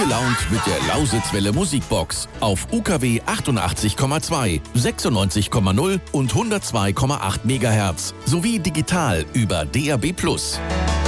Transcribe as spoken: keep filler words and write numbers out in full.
gelaunt mit der Lausitzwelle Musikbox auf U K W achtundachtzig Komma zwei, sechsundneunzig Komma null und hundertzwei Komma acht Megahertz sowie digital über D A B plus.